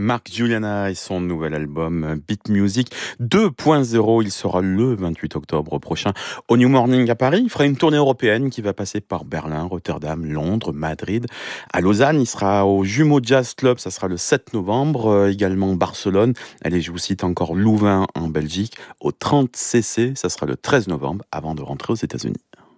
Mark Juliana et son nouvel album Beat Music 2.0. Il sera le 28 octobre prochain au New Morning à Paris. Il fera une tournée européenne qui va passer par Berlin, Rotterdam, Londres, Madrid. À Lausanne, il sera au Jumeau Jazz Club, ça sera le 7 novembre. Également Barcelone. Allez, je vous cite encore Louvain en Belgique. Au 30cc, ça sera le 13 novembre avant de rentrer aux États-Unis.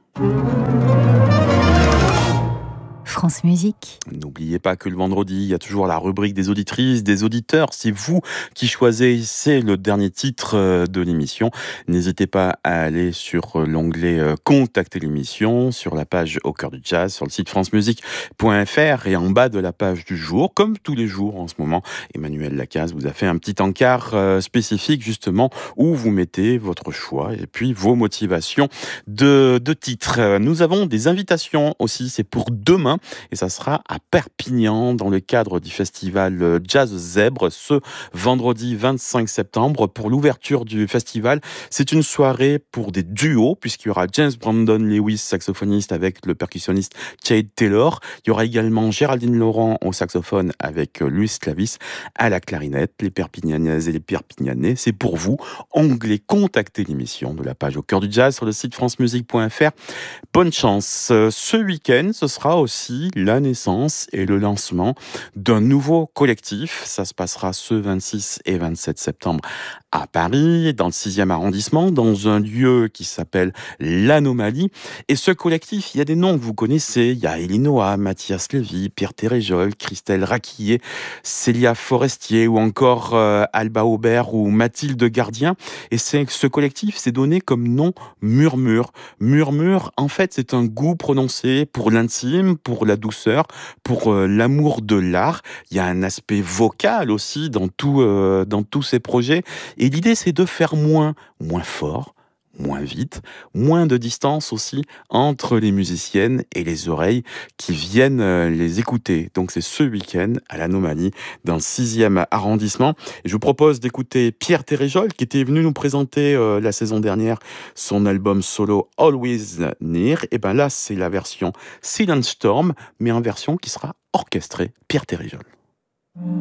France Musique. N'oubliez pas que le vendredi, il y a toujours la rubrique des auditrices, des auditeurs. C'est vous qui choisissez le dernier titre de l'émission. N'hésitez pas à aller sur l'onglet Contacter l'émission, sur la page Au cœur du jazz, sur le site francemusique.fr et en bas de la page du jour, comme tous les jours en ce moment, Emmanuel Lacaze vous a fait un petit encart spécifique justement où vous mettez votre choix et puis vos motivations de titres. Nous avons des invitations aussi, c'est pour demain. Et ça sera à Perpignan dans le cadre du festival Jazz Zèbre ce vendredi 25 septembre pour l'ouverture du festival. C'est une soirée pour des duos puisqu'il y aura James Brandon Lewis, saxophoniste avec le percussionniste Chade Taylor. Il y aura également Géraldine Laurent au saxophone avec Luis Clavis à la clarinette. Les Perpignanaises et les Perpignanais, c'est pour vous. Onglet Contacter l'émission de la page Au cœur du jazz sur le site francemusique.fr. Bonne chance. Ce week-end, ce sera aussi la naissance et le lancement d'un nouveau collectif. Ça se passera ce 26 et 27 septembre à Paris, dans le 6e arrondissement, dans un lieu qui s'appelle l'Anomalie. Et ce collectif, il y a des noms que vous connaissez. Il y a Elinoa, Mathias Lévy, Pierre Téréjol, Christelle Raquillet, Célia Forestier ou encore Alba Aubert ou Mathilde Gardien. Et ce collectif s'est donné comme nom Murmure. Murmure, en fait, c'est un goût prononcé pour l'intime, pour la douceur, pour l'amour de l'art. Il y a un aspect vocal aussi dans tous ces projets. Et l'idée, c'est de faire moins fort, moins vite, moins de distance aussi entre les musiciennes et les oreilles qui viennent les écouter. Donc c'est ce week-end à l'Anomalie, dans le 6e arrondissement. Et je vous propose d'écouter Pierre Téréjol, qui était venu nous présenter la saison dernière son album solo Always Near. Et bien là, c'est la version Silent Storm, mais en version qui sera orchestrée Pierre Téréjol.